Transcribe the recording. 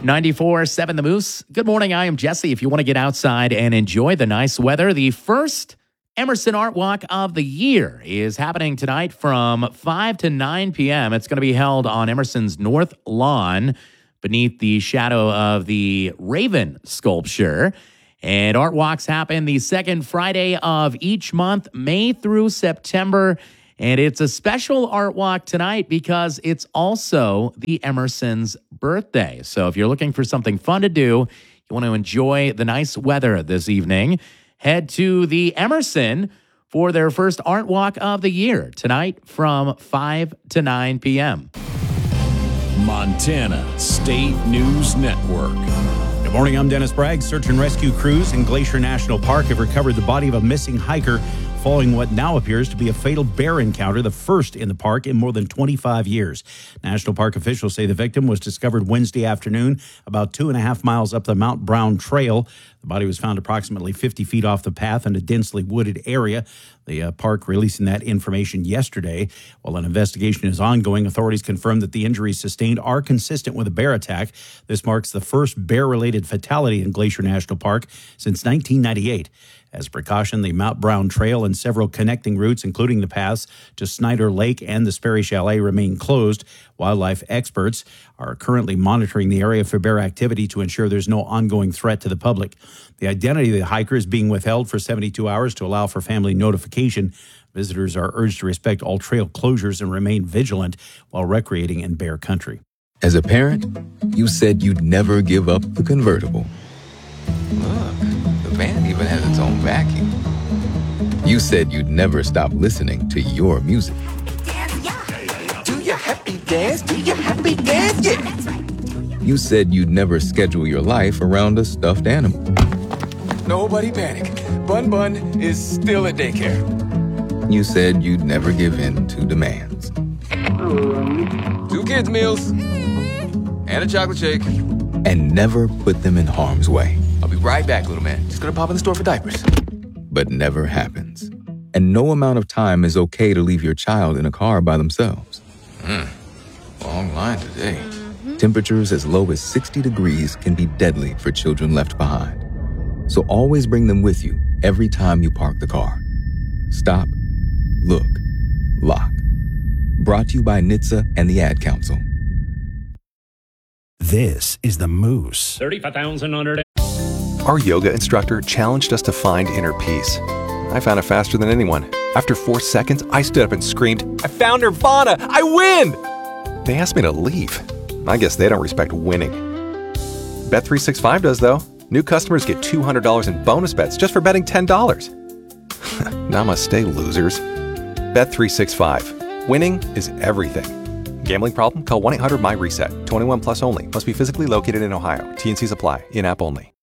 94.7 The Moose. Good morning. I am Jesse. If you want to get outside and enjoy the nice weather, the first Emerson Art Walk of the year is happening tonight from 5 to 9 p.m. It's going to be held on Emerson's North Lawn beneath the shadow of the Raven sculpture. And Art Walks happen the second Friday of each month, May through September. And it's a special Art Walk tonight because it's also the Emerson's birthday. So if you're looking for something fun to do, you want to enjoy the nice weather this evening, head to the Emerson for their first Art Walk of the year tonight from 5 to 9 p.m. Montana State News Network. Good morning, I'm Dennis Bragg. Search and rescue crews in Glacier National Park have recovered the body of a missing hiker following what now appears to be a fatal bear encounter, the first in the park in more than 25 years. National Park officials say the victim was discovered Wednesday afternoon about 2.5 miles up the Mount Brown Trail. The body was found approximately 50 feet off the path in a densely wooded area. The park releasing that information yesterday. While an investigation is ongoing, authorities confirmed that the injuries sustained are consistent with a bear attack. This marks the first bear-related fatality in Glacier National Park since 1998. As a precaution, the Mount Brown Trail and several connecting routes, including the paths to Snyder Lake and the Sperry Chalet, remain closed. Wildlife experts are currently monitoring the area for bear activity to ensure there's no ongoing threat to the public. The identity of the hiker is being withheld for 72 hours to allow for family notification. Visitors are urged to respect all trail closures and remain vigilant while recreating in bear country. As a parent, you said you'd never give up the convertible. Look, the van even has its own vacuum. You said you'd never stop listening to your music. Do your happy dance, do your happy dance, yeah. You said you'd never schedule your life around a stuffed animal. Nobody panic. Bun Bun is still at daycare. You said you'd never give in to demands. 2 kids' meals and a chocolate shake. And never put them in harm's way. I'll be right back, little man. Just gonna pop in the store for diapers. But never happens. And no amount of time is okay to leave your child in a car by themselves. Long line today. Temperatures as low as 60 degrees can be deadly for children left behind. So always bring them with you every time you park the car. Stop, look, lock. Brought to you by NHTSA and the Ad Council. This is The Moose. 35,000 under. Our yoga instructor challenged us to find inner peace. I found it faster than anyone. After 4 seconds, I stood up and screamed, "I found Nirvana! I win!" They asked me to leave. I guess they don't respect winning. Bet365 does, though. New customers get $200 in bonus bets just for betting $10. Namaste, losers. Bet365. Winning is everything. Gambling problem? Call 1-800-MY-RESET. 21 plus only. Must be physically located in Ohio. T&Cs apply. In-app only.